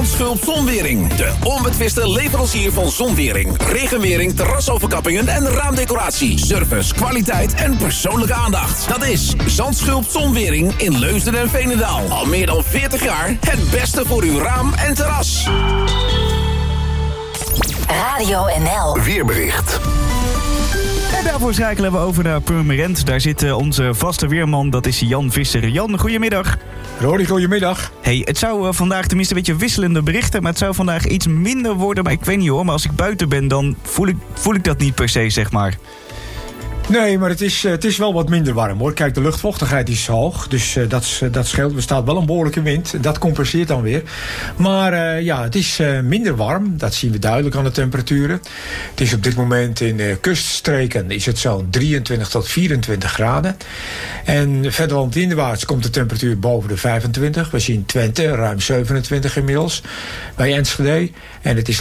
Zandschulp Zonwering. De onbetwiste leverancier van zonwering, regenwering, terrasoverkappingen en raamdecoratie. Service, kwaliteit en persoonlijke aandacht. Dat is Zandschulp Zonwering in Leusden en Veenendaal. Al meer dan 40 jaar het beste voor uw raam en terras. Radio NL. Weerbericht. En daarvoor schakelen we over naar Purmerend. Daar zit onze vaste weerman, dat is Jan Visser. Jan, goedemiddag. Rory, goedemiddag. Hey, het zou vandaag tenminste een beetje wisselende berichten, maar het zou vandaag iets minder worden. Maar ik weet niet hoor, maar als ik buiten ben, dan voel ik dat niet per se, zeg maar. Nee, maar het is wel wat minder warm hoor. Kijk, de luchtvochtigheid is hoog, dus dat scheelt. Er staat wel een behoorlijke wind, dat compenseert dan weer. Maar het is minder warm, dat zien we duidelijk aan de temperaturen. Het is op dit moment in de kuststreken is het zo'n 23 tot 24 graden. En verder landinwaarts komt de temperatuur boven de 25. We zien Twente ruim 27 inmiddels, bij Enschede. En het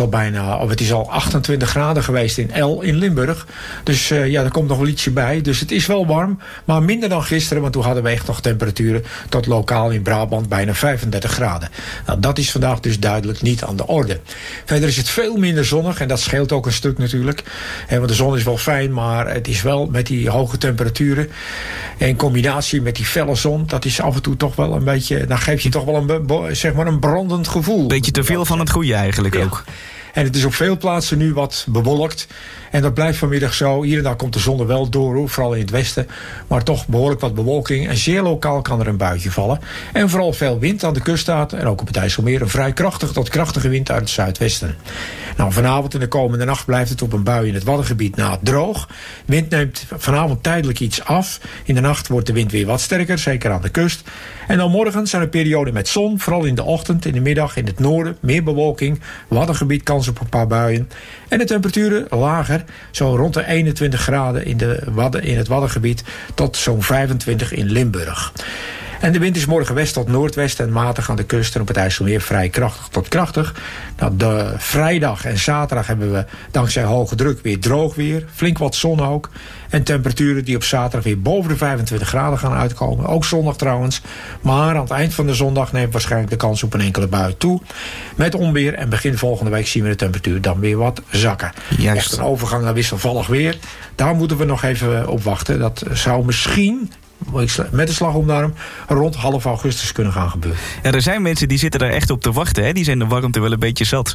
is al 28 graden geweest in El in Limburg. Dus er komt nog wel ietsje bij. Dus het is wel warm, maar minder dan gisteren. Want toen hadden we echt nog temperaturen tot lokaal in Brabant bijna 35 graden. Nou, dat is vandaag dus duidelijk niet aan de orde. Verder is het veel minder zonnig en dat scheelt ook een stuk natuurlijk. Want de zon is wel fijn, maar het is wel met die hoge temperaturen in combinatie met die felle zon, dat is af en toe toch wel een beetje, dan geeft je toch wel een brandend gevoel. Beetje te veel van het goede eigenlijk ook. En het is op veel plaatsen nu wat bewolkt. En dat blijft vanmiddag zo. Hier en daar komt de zon er wel door, vooral in het westen. Maar toch behoorlijk wat bewolking. En zeer lokaal kan er een buitje vallen. En vooral veel wind aan de kuststaat. En ook op het IJsselmeer een vrij krachtige tot krachtige wind uit het zuidwesten. Nou, vanavond en de komende nacht blijft het op een bui in het Waddengebied na droog. Wind neemt vanavond tijdelijk iets af. In de nacht wordt de wind weer wat sterker, zeker aan de kust. En dan morgen zijn er perioden met zon. Vooral in de ochtend, in de middag, in het noorden. Meer bewolking. Waddengebied kans op een paar buien. En de temperaturen lager. Zo rond de 21 graden in het Waddengebied tot zo'n 25 in Limburg. En de wind is morgen west tot noordwest en matig aan de kust en op het IJsselmeer vrij krachtig tot krachtig. Nou, de vrijdag en zaterdag hebben we dankzij hoge druk weer droog weer. Flink wat zon ook. En temperaturen die op zaterdag weer boven de 25 graden gaan uitkomen. Ook zondag trouwens. Maar aan het eind van de zondag neemt waarschijnlijk de kans op een enkele bui toe. Met onweer en begin volgende week zien we de temperatuur dan weer wat zakken. Juist. Echt een overgang naar wisselvallig weer. Daar moeten we nog even op wachten. Dat zou misschien met de slag om de arm rond half augustus kunnen gaan gebeuren. Ja, er zijn mensen die zitten daar echt op te wachten. Hè? Die zijn de warmte wel een beetje zat.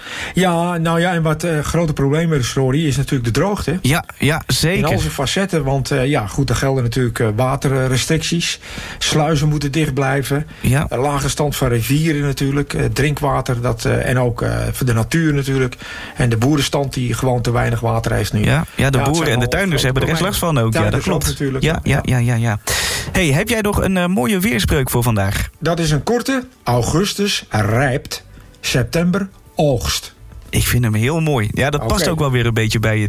Ja, en wat grote probleem is, Rory, is natuurlijk de droogte. Ja, zeker. In al zijn facetten, want er gelden natuurlijk waterrestricties. Sluizen moeten dicht blijven. Ja. Lage stand van rivieren natuurlijk. Drinkwater, en ook voor de natuur natuurlijk. En de boerenstand die gewoon te weinig water heeft nu. Ja, de boeren en de tuinders hebben er eens last van ook. Ja, dat klopt natuurlijk. Ja. Hey, heb jij nog een mooie weerspreuk voor vandaag? Dat is een korte. Augustus rijpt, september oogst. Ik vind hem heel mooi. Ja, dat past ook wel weer een beetje bij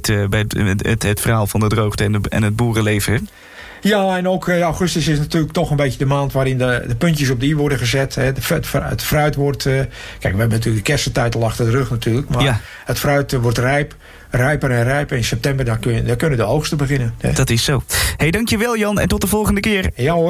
het verhaal van de droogte en het boerenleven. Ja, en ook augustus is natuurlijk toch een beetje de maand waarin de puntjes op de i worden gezet. Hè. Het fruit wordt... kijk, we hebben natuurlijk de kersentijd al achter de rug natuurlijk. Maar het fruit wordt rijper en rijper. In september dan kunnen de oogsten beginnen. Hè. Dat is zo. Hey, dankjewel Jan en tot de volgende keer. Ja hoor.